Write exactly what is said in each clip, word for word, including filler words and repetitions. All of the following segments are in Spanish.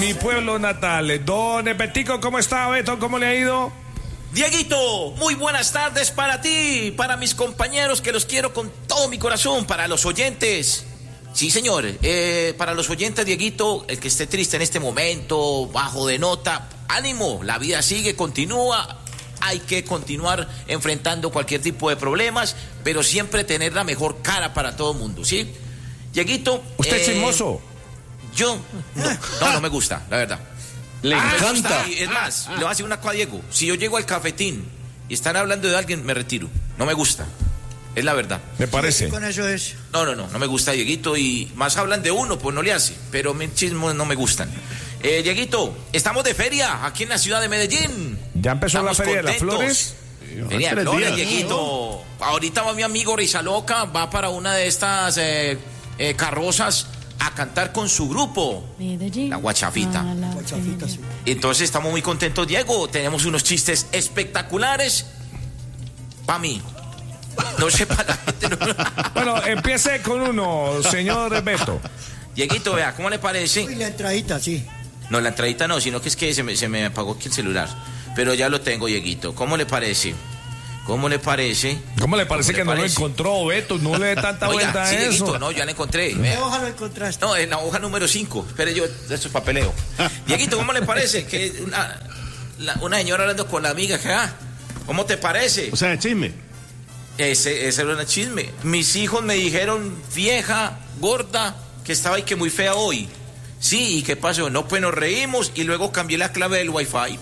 Mi pueblo natal. Don Betico, ¿cómo está, Beto? ¿Cómo le ha ido? Dieguito, muy buenas tardes para ti, para mis compañeros que los quiero con todo mi corazón, para los oyentes. Sí, señor, eh, para los oyentes, Dieguito, el que esté triste en este momento, bajo de nota, ánimo, la vida sigue, continúa. Hay que continuar enfrentando cualquier tipo de problemas, pero siempre tener la mejor cara para todo el mundo, ¿sí? Dieguito... ¿Usted es eh, chismoso? Yo, no, no, no me gusta, la verdad. Le Ah, encanta. me gusta, y es más, le voy a decir una cosa a Diego. Si yo llego al cafetín y están hablando de alguien, me retiro. No me gusta. Es la verdad. Me parece. Con eso es. No, no, no, no me gusta, Dieguito. Y más hablan de uno, pues no le hace. Pero mis chismos no me gustan. Eh, Dieguito, estamos de feria aquí en la ciudad de Medellín. ¿Ya empezó Estamos la Feria contentos. de las Flores? Feria de tres Flores, días. Dieguito. Ahorita va mi amigo Rizaloca, va para una de estas eh, eh, carrozas a cantar con su grupo, Medellín, la Guachafita. a la Guachafita, sí. Entonces estamos muy contentos, Diego. Tenemos unos chistes espectaculares. Pa' mí. No sé para la gente. No. Bueno, empiece con uno, señor Beto. Dieguito, vea, ¿cómo le Uy, parece? la entradita, sí. No, la entradita no, sino que es que se me, se me apagó aquí el celular. Pero ya lo tengo, Dieguito. ¿Cómo le parece? ¿Cómo le parece? ¿Cómo le parece ¿Cómo que le no parece? lo encontró, Beto? No le dé tanta Oiga, vuelta sí, a eso. Dieguito, no, ya la encontré. ¿Qué Vea. hoja lo encontraste? No, en la hoja número cinco. Espere yo, esto es papeleo. Dieguito, ¿cómo le parece? Que una, la- una señora hablando con la amiga, que, ah, ¿cómo te parece? O sea, chisme. Ese, ese era un chisme. Mis hijos me dijeron, vieja, gorda, que estaba y que muy fea hoy. Sí, ¿y qué pasó? No, pues nos reímos y luego cambié la clave del wifi.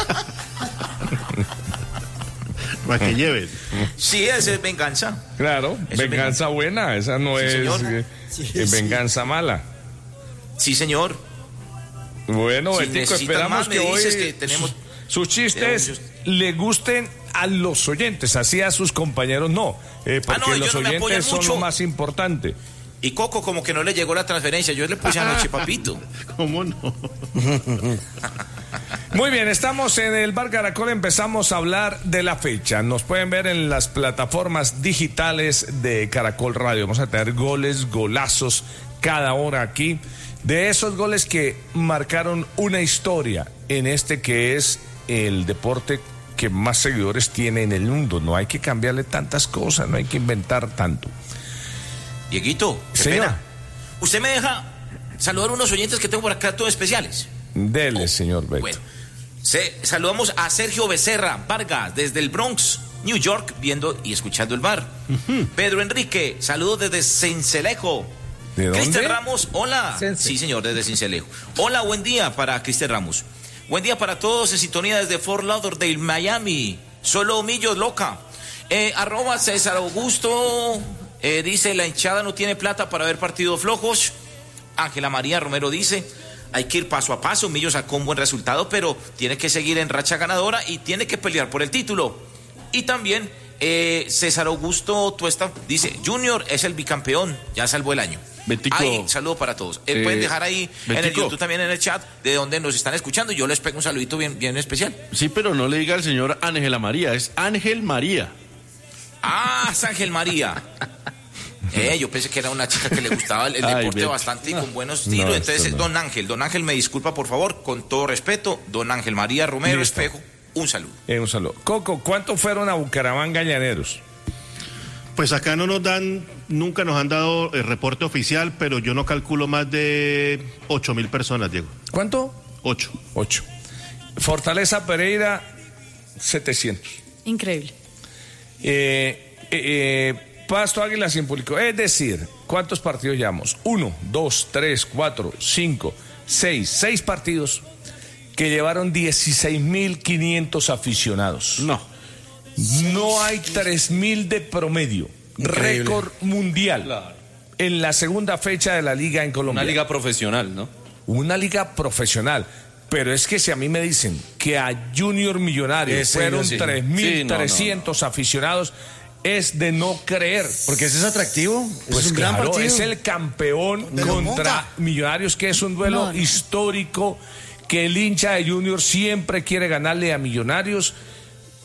Para que lleven. Sí, esa es venganza. Claro, Eso es venganza buena, esa no Sí, es señor. eh, Sí, eh, sí. venganza mala. Sí, señor. Bueno, Si Betico, necesitas esperamos más, me que hoy dices que tenemos- sus, sus chistes tenemos- le gusten a los oyentes, así a sus compañeros no, eh, porque Ah, no, ellos los no me apoyan oyentes son mucho. lo más importante. Y Coco como que no le llegó la transferencia. Yo le puse anoche, papito. ¿Cómo no? Muy bien, estamos en el Bar Caracol, empezamos a hablar de la fecha. Nos pueden ver en las plataformas digitales de Caracol Radio. Vamos a tener goles, golazos cada hora aquí. De esos goles que marcaron una historia en este que es el deporte que más seguidores tiene en el mundo. No hay que cambiarle tantas cosas, no hay que inventar tanto. Dieguito, qué Señor. pena. Usted me deja saludar a unos oyentes que tengo por acá, todos especiales. Dele, Oh, señor Beto. Bueno, se- saludamos a Sergio Becerra Vargas desde el Bronx, New York, viendo y escuchando el bar. Pedro Enrique, saludos desde Cincelejo. ¿De dónde? Cristian Ramos, hola. Cence. Sí, señor, desde Cincelejo. Hola, buen día para Cristian Ramos. Buen día para todos en sintonía desde Fort Lauderdale, Miami. Solo Millos Loca. Eh, arroba César Augusto. Eh, dice, la hinchada no tiene plata para ver partidos flojos. Ángela María Romero dice, hay que ir paso a paso. Millos sacó un buen resultado, pero tiene que seguir en racha ganadora y tiene que pelear por el título. Y también eh, César Augusto Tuesta dice, Junior es el bicampeón, ya salvó el año. Betico. Ahí, saludo para todos. Eh, Eh, pueden dejar ahí en el Betico. YouTube también en el chat de donde nos están escuchando. Yo les pego un saludito bien, bien especial. Sí, pero no le diga al señor Ángela María, es Ángel María. Ah, es Ángel María. Eh, yo pensé que era una chica que le gustaba el, el Ay, deporte Beto. bastante y con buenos No, tiros. esto Entonces, no. don Ángel, don Ángel, me disculpa por favor, con todo respeto, don Ángel María Romero Listo. Espejo, un saludo. Eh, un saludo. Coco, ¿cuántos fueron a Bucaramanga Llaneros? Pues acá no nos dan, nunca nos han dado el reporte oficial, pero yo no calculo más de ocho mil personas, Diego. ¿Cuánto? Ocho. Ocho. Fortaleza Pereira, setecientos. Increíble. Eh, eh, eh, Pasto Águila sin público. Es decir, ¿cuántos partidos llevamos? Uno, dos, tres, cuatro, cinco, seis. Seis partidos que llevaron dieciséis mil quinientos aficionados. No. No hay tres mil de promedio. Increíble. Récord mundial. Claro. En la segunda fecha de la liga en Colombia. Una liga profesional, ¿no? Una liga profesional. Pero es que si a mí me dicen que a Junior Millonarios Ese, fueron sí. tres Sí, mil no, trescientos aficionados, es de no creer. Porque ese es atractivo. Pues es un gran claro, partido. es el campeón De lo contra monta. Millonarios, que es un duelo No, no. histórico, que el hincha de Junior siempre quiere ganarle a Millonarios.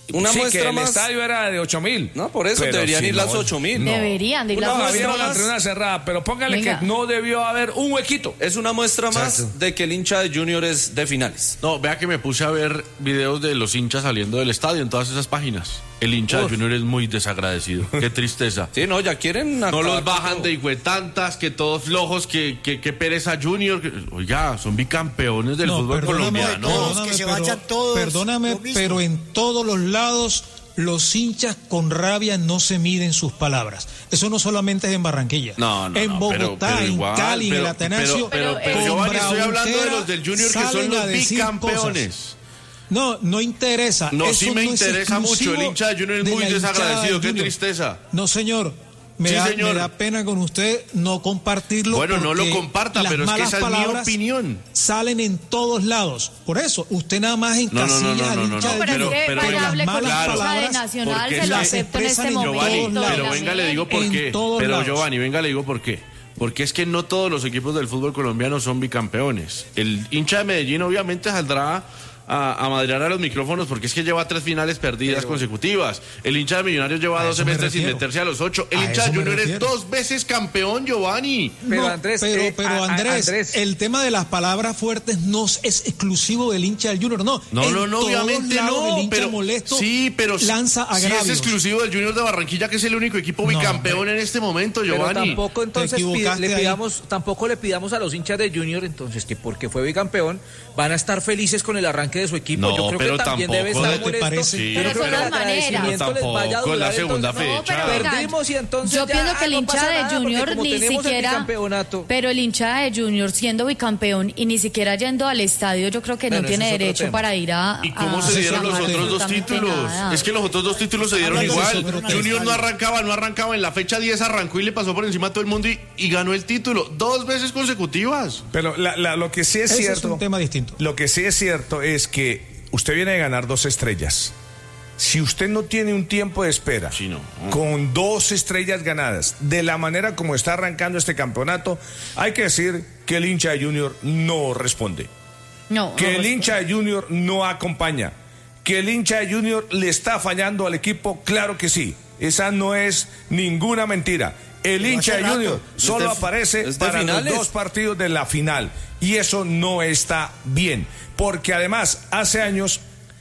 Una sí, muestra que el más. estadio era de ocho mil. No, por eso deberían ir las ocho mil. No. Deberían de ir Una las No, muestra había ocho una más. tribuna cerrada, pero póngale Venga. que no debió haber un huequito. Es una muestra más Exacto. de que el hincha de Junior es de finales. No, vea que me puse a ver videos de los hinchas saliendo del estadio en todas esas páginas. El hincha Uf. de Junior es muy desagradecido. Qué tristeza. Sí, no, ya quieren. No acabar los con bajan todo. de hijuetantas, que todos flojos, que, que, que pereza Junior. que- oiga, son bicampeones del No, fútbol perdóname, colombiano. todos, que se vayan todos, Perdóname, lo mismo. pero en todos los lados los hinchas con rabia no se miden sus palabras. Eso no solamente es en Barranquilla. No, no, en no, Bogotá, pero- pero igual, en Cali, en pero- el Atanasio, Pero, pero, pero, Pero, Giovanni, con estoy hablando de Brautera los del Junior que son salen a los decir bicampeones. cosas. No, no interesa. No, Eso sí me no es interesa mucho. El exclusivo hincha de Junior es de muy la hinchada desagradecido. del Qué Junior. tristeza. No, señor. Me, Sí, da, señor. me da pena con usted no compartirlo. Bueno, no lo porque comparta, las pero es que malas esa es mi palabras opinión. Salen en todos lados. Por eso, usted nada más No, no, no, encasilla no, al no, hincha no, del No, pero, pero- es que pero- vaya, las hable con malas la hinchada de palabras, Nacional, porque se lo las acepto en este expresan en momento. Giovanni, todos pero lados. venga, le digo por En qué. todos Pero lados. Giovanni, venga, le digo por qué. Porque es que no todos los equipos del fútbol colombiano son bicampeones. El hincha de Medellín obviamente saldrá a, a madrear a los micrófonos porque es que lleva tres finales perdidas consecutivas. El hincha de Millonarios lleva A dos eso me semestres sin refiero. meterse a los ocho. El A hincha de eso me Junior es refiero. dos veces campeón, Giovanni. Pero, No, Andrés, pero, eh, pero, a- a- Andrés, Andrés. el tema de las palabras fuertes no es exclusivo del hincha del Junior, no. No, En no, no, todos obviamente lados no. El hincha pero, molesto sí, pero lanza sí agravios. es exclusivo del Junior de Barranquilla, que es el único equipo No, bicampeón hombre. en este momento, Pero Giovanni. tampoco entonces Te pide- equivocaste le ahí. pidamos, tampoco le pidamos a los hinchas de Junior entonces que porque fue bicampeón van a estar felices con el arranque de su equipo. No, Yo creo pero que también debe tampoco. estar ¿Te molesto. parece? Sí, Pero Yo creo son que el las maneras. agradecimiento les vaya a Tampoco, durar, la segunda entonces, No, pero fecha. venga, Perdimos y entonces yo ya pienso que el no hincha pasa de nada, porque Junior como ni tenemos el siquiera, bicampeonato. pero el hincha de Junior siendo bicampeón y ni siquiera yendo al estadio, yo creo que Bueno, no ese tiene es otro derecho tema. para ir a. ¿Y cómo a se dieron los reclamar otros dos absolutamente títulos? nada. Es que los otros dos títulos se dieron Hablando de igual. eso, pero Junior te- no arrancaba, no arrancaba. En la fecha diez arrancó y le pasó por encima a todo el mundo y, y ganó el título. Dos veces consecutivas. Pero la- la- lo que sí es Ese es cierto. un tema distinto. Lo que sí es cierto es que usted viene de ganar dos estrellas. Si usted no tiene un tiempo de espera, Sí, no. con dos estrellas ganadas, de la manera como está arrancando este campeonato, hay que decir que el hincha de Junior no responde. No, Que no, el pues, hincha de Junior no acompaña. Que el hincha de Junior le está fallando al equipo, claro que sí. Esa no es ninguna mentira. El Pero hincha hace de Junior rato. solo Es de- aparece es de para los finales. dos partidos de la final. Y eso no está bien. Porque además, hace años,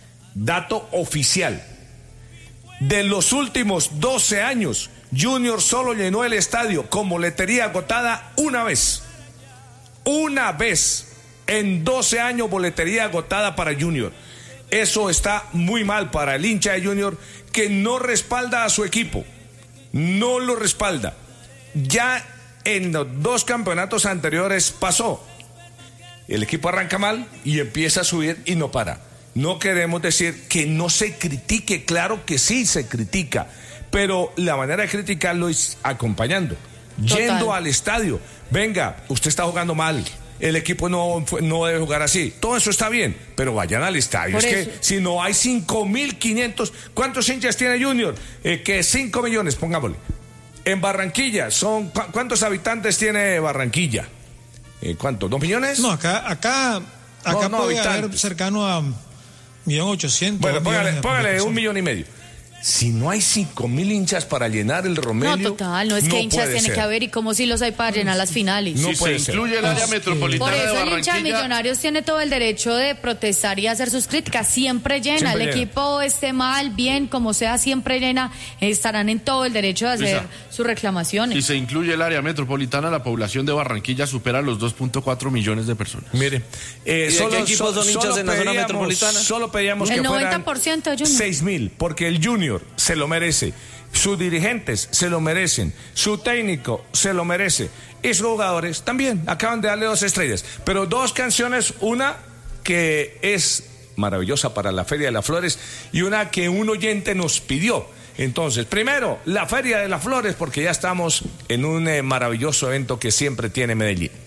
dato oficial, de los últimos doce años, Junior solo llenó el estadio con boletería agotada una vez. Una vez. En doce años, boletería agotada para Junior. Eso está muy mal para el hincha de Junior, que no respalda a su equipo. No lo respalda. Ya en los dos campeonatos anteriores pasó. El equipo arranca mal y empieza a subir y no para. No queremos decir que no se critique, claro que sí se critica, pero la manera de criticarlo es acompañando, Total. yendo al estadio. Venga, usted está jugando mal, el equipo no, fue- no debe jugar así. Todo eso está bien, pero vayan al estadio. Por es eso. que si no hay cinco mil quinientos, ¿cuántos hinchas tiene Junior? Eh, que cinco millones, pongámosle. En Barranquilla, son ¿cu- ¿cuántos habitantes tiene Barranquilla? Eh, ¿Cuántos? ¿Dos millones? No, acá, acá, acá No, no, puede haber habitantes. cercano a millón ochocientos. Bueno, dos póngale, millones de póngale un personas. millón y medio. Si no hay cinco mil hinchas para llenar el Romelio. No, total, no es que hinchas puede tiene ser. que haber y como si los hay para llenar las finales. No si se puede ser. incluye el área Es que- Por metropolitana de eso el hincha de Barranquilla. Millonarios tiene todo el derecho de protestar y hacer sus críticas. Siempre llena. Siempre el llena. equipo esté mal, bien, como sea, siempre llena. Estarán en todo el derecho de hacer Luisa, sus reclamaciones. Si se incluye el área metropolitana, la población de Barranquilla supera los dos punto cuatro millones de personas. Mire, eh, ¿Y de qué equipos son hinchas en la zona metropolitana? Solo pedíamos El que noventa fueran por ciento de Junior. seis mil, porque el Junior se lo merece, sus dirigentes se lo merecen, su técnico se lo merece, y sus jugadores también acaban de darle dos estrellas, pero dos canciones, una que es maravillosa para la Feria de las Flores y una que un oyente nos pidió. Entonces, primero, la Feria de las Flores, porque ya estamos en un eh, maravilloso evento que siempre tiene Medellín.